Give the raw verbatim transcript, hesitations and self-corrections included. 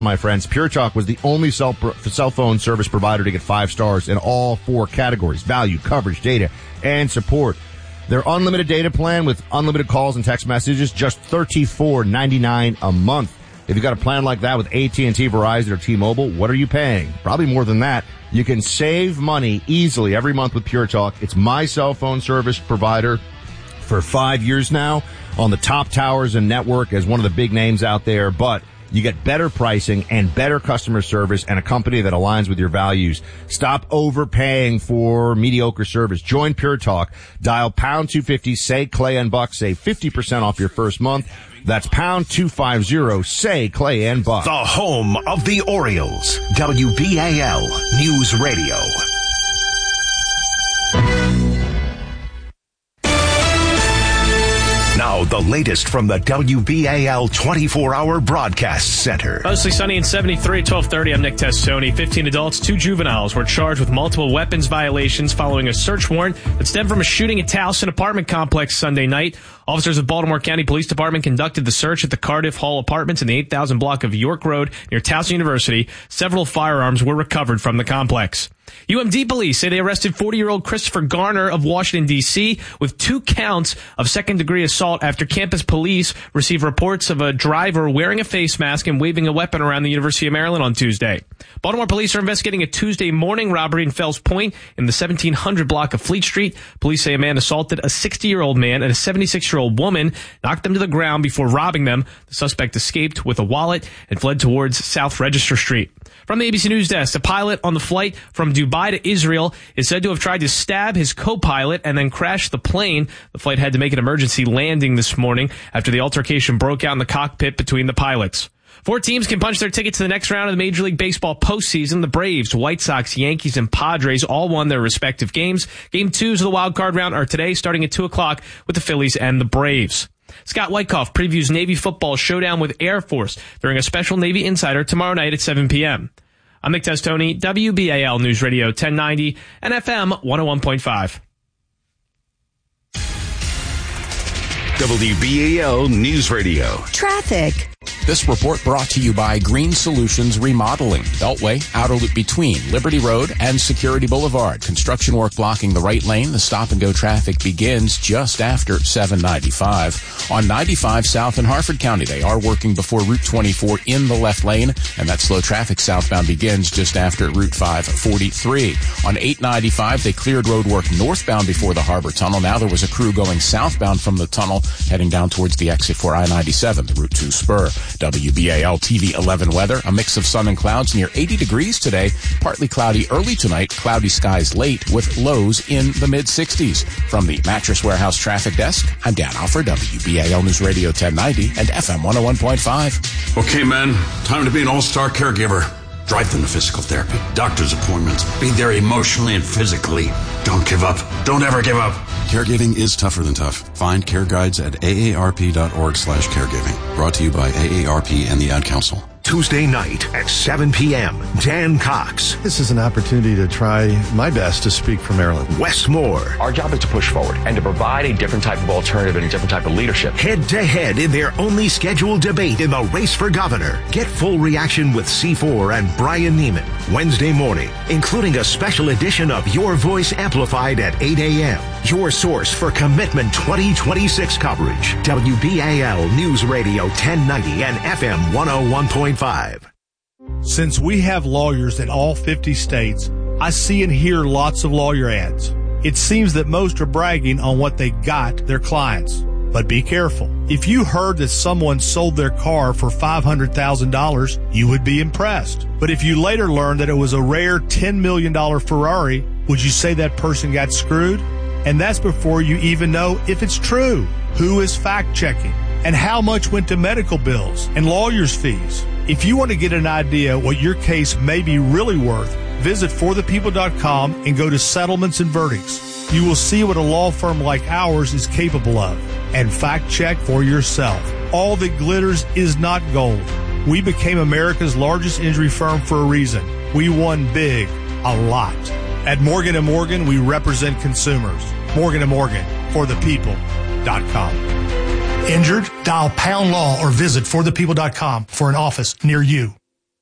My friends, Pure Talk was the only cell, pro- cell phone service provider to get five stars in all four categories: value, coverage, data, and support. Their unlimited data plan with unlimited calls and text messages, just thirty-four ninety-nine a month. If you got a plan like that with A T and T, Verizon, or T-Mobile, what are you paying? Probably more than that. You can save money easily every month with Pure Talk. It's my cell phone service provider for five years now, on the top towers and network as one of the big names out there, but you get better pricing and better customer service and a company that aligns with your values. Stop overpaying for mediocre service. Join Pure Talk. Dial pound two fifty, say Clay and Buck, save fifty percent off your first month. That's pound two fifty, say Clay and Buck. The home of the Orioles. W B A L News Radio. Now, the latest from the W B A L twenty-four hour Broadcast Center. Mostly sunny and seventy-three at twelve thirty. I'm Nick Testoni. fifteen adults, two juveniles were charged with multiple weapons violations following a search warrant that stemmed from a shooting at Towson apartment complex Sunday night. Officers of Baltimore County Police Department conducted the search at the Cardiff Hall Apartments in the eight thousand block of York Road near Towson University. Several firearms were recovered from the complex. U M D police say they arrested forty-year-old Christopher Garner of Washington, D C with two counts of second-degree assault after campus police received reports of a driver wearing a face mask and waving a weapon around the University of Maryland on Tuesday. Baltimore police are investigating a Tuesday morning robbery in Fells Point in the seventeen hundred block of Fleet Street. Police say a man assaulted a sixty-year-old man and a seventy-six-year-old woman, knocked them to the ground before robbing them. The suspect escaped with a wallet and fled towards South Register Street. From the A B C News Desk, a pilot on the flight from Dubai to Israel is said to have tried to stab his co-pilot and then crash the plane. The flight had to make an emergency landing this morning after the altercation broke out in the cockpit between the pilots. Four teams can punch their ticket to the next round of the Major League Baseball postseason. The Braves, White Sox, Yankees, and Padres all won their respective games. Game twos of the wild card round are today, starting at two o'clock with the Phillies and the Braves. Scott Wyckoff previews Navy football showdown with Air Force during a special Navy Insider tomorrow night at seven p.m. I'm Nick Testoni, W B A L News Radio ten ninety and F M one oh one point five. W B A L News Radio. Traffic. This report brought to you by Green Solutions Remodeling. Beltway, outer loop between Liberty Road and Security Boulevard. Construction work blocking the right lane. The stop-and-go traffic begins just after seven ninety-five. On ninety-five south in Harford County, they are working before Route twenty-four in the left lane, and that slow traffic southbound begins just after Route five forty-three. On eight ninety-five, they cleared road work northbound before the Harbor Tunnel. Now there was a crew going southbound from the tunnel, heading down towards the exit for I ninety-seven, the Route two spur. W B A L T V eleven weather, a mix of sun and clouds near eighty degrees today. Partly cloudy early tonight, cloudy skies late with lows in the mid sixties. From the Mattress Warehouse Traffic Desk, I'm Dan Alford, W B A L News Radio ten ninety and F M one oh one point five. Okay, man, time to be an all-star caregiver. Drive them to physical therapy, doctor's appointments, be there emotionally and physically. Don't give up. Don't ever give up. Caregiving is tougher than tough. Find care guides at A A R P dot org slash caregiving. Brought to you by A A R P and the Ad Council. Tuesday night at seven p.m. Dan Cox. This is an opportunity to try my best to speak for Maryland. Wes Moore. Our job is to push forward and to provide a different type of alternative and a different type of leadership. Head to head in their only scheduled debate in the race for governor. Get full reaction with C four and Brian Neiman Wednesday morning, including a special edition of Your Voice Amplified at eight a.m. Your source for Commitment twenty twenty-six coverage. W B A L News Radio ten ninety and F M one oh one point five. Since we have lawyers in all fifty states, I see and hear lots of lawyer ads. It seems that most are bragging on what they got their clients. But be careful. If you heard that someone sold their car for five hundred thousand dollars, you would be impressed. But if you later learned that it was a rare ten million dollars Ferrari, would you say that person got screwed? And that's before you even know if it's true. Who is fact-checking? And how much went to medical bills and lawyers' fees? If you want to get an idea what your case may be really worth, visit for the people dot com and go to Settlements and Verdicts. You will see what a law firm like ours is capable of. And fact-check for yourself. All that glitters is not gold. We became America's largest injury firm for a reason. We won big, a lot. At Morgan and Morgan, we represent consumers. Morgan and Morgan, for the people dot com. Injured? Dial pound law or visit for the people dot com for an office near you.